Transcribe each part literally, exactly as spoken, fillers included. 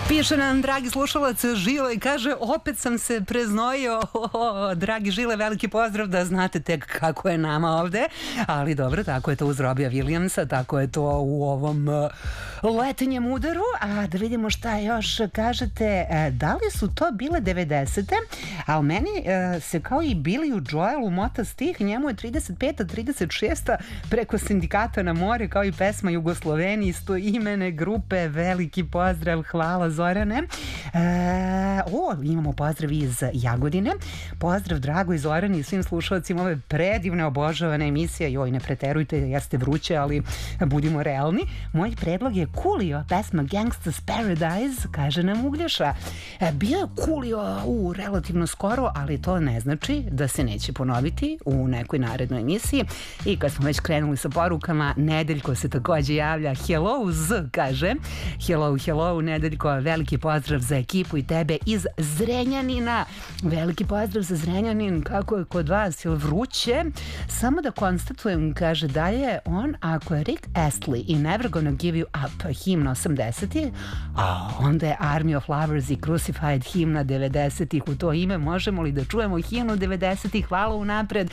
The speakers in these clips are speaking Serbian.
Piše nam dragi slušalac Žile i kaže opet sam se preznojio. O, dragi Žile, veliki pozdrav, da znate tek kako je nama ovde, ali dobro, tako je to uz Robija Williamsa, tako je to u ovom uh, letenjem udaru. A da vidimo šta još kažete, uh, da li su to bile devedesete, a u meni uh, se kao i Billy Joelu mota stih, njemu je trideset peta trideset šesta preko Sindikata na more, kao i pesma Jugosloveni, isto imene grupe, veliki pozdrav, hvala Zorane. E, o, imamo pozdrav iz Jagodine. Pozdrav Dragoj, Zorani i svim slušalcima ove predivne, obožavane emisije. Joj, ne preterujte, jeste vruće, ali budimo realni. Moj predlog je Coolio, pesma Gangsta's Paradise, kaže nam Uglješa. E, bio je Coolio u relativno skoro, ali to ne znači da se neće ponoviti u nekoj narednoj emisiji. I kad smo već krenuli sa porukama, Nedeljko se takođe javlja. Hello, Z, kaže. Hello, hello, Nedeljko, veliki pozdrav za ekipu i tebe iz Zrenjanina. Veliki pozdrav za Zrenjanin. Kako je kod vas? Je li vruće? Samo da konstatujem, kaže dalje on, ako je Rick Astley i Never Gonna Give You Up himna osamdesetih, a onda je Army of Lovers i Crucified himna devedesetih. U to ime možemo li da čujemo himnu devedesetih? Hvala unapred.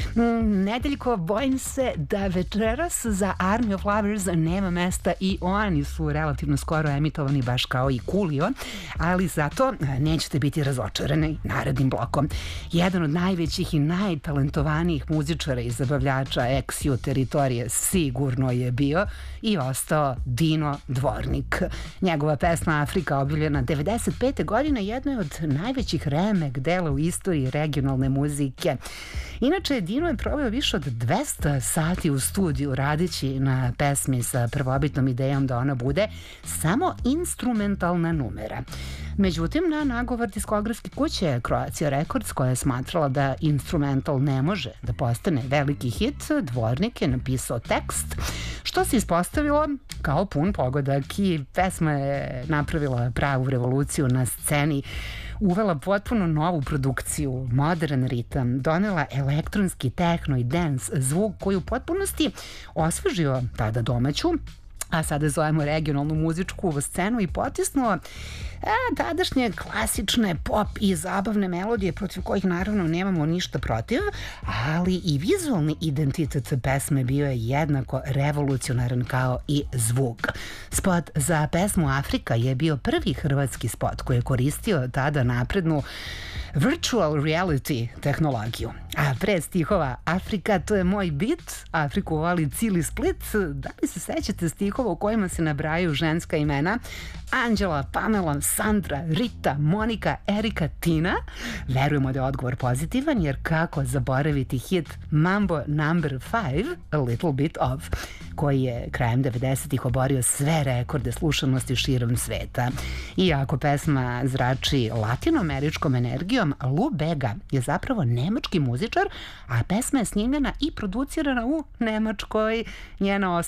Nedeljko, bojim se da večeras za Army of Lovers nema mesta i oni su relativno skoro emitovani baš kao i Coolio, ali zato nećete biti razočarani narednim blokom. Jedan od najvećih i najtalentovanijih muzičara i zabavljača ex-ju teritorije sigurno je bio i ostao Dino Dvornik. Njegova pesma Afrika, objavljena devedeset pete godine, jedno je od najvećih remek dela u istoriji regionalne muzike. Inače, Dino je proveo više od dvesta sati u studiju radeći na pesmi sa prvobitnom idejom da ona bude samo instrumentalna numera. Međutim, na nagovor diskografske kuće Croatia Records, koja je smatrala da instrumental ne može da postane veliki hit, Dvornik je napisao tekst, što se ispostavilo kao pun pogodak i pesma je napravila pravu revoluciju na sceni, uvela potpuno novu produkciju, modern ritam, donela elektronski, tehno i dance zvuk koji u potpunosti osvežio tada domaću, a sada zovemo regionalnu muzičku scenu i potisnuo a, tadašnje klasične pop i zabavne melodije, protiv kojih naravno nemamo ništa protiv, ali i vizualni identitet pesme bio je jednako revolucionaran kao i zvuk. Spot za pesmu Afrika je bio prvi hrvatski spot koji je koristio tada naprednu virtual reality tehnologiju. A pre stihova Afrika, to je moj bit, Afriku voli cili Split, da li se sećate stihova u kojima se nabrajaju ženska imena? Anđela, Pamela, Sandra, Rita, Monika, Erika, Tina? Verujemo da je odgovor pozitivan, jer kako zaboraviti hit Mambo number five, A Little Bit Of, koji je krajem devedesetih oborio sve rekorde slušanosti širom sveta. Iako pesma zrači latinoameričkom energijom, Lou Bega je zapravo nemački muzičar, a pesma je snimljena i producirana u Nemačkoj. Njena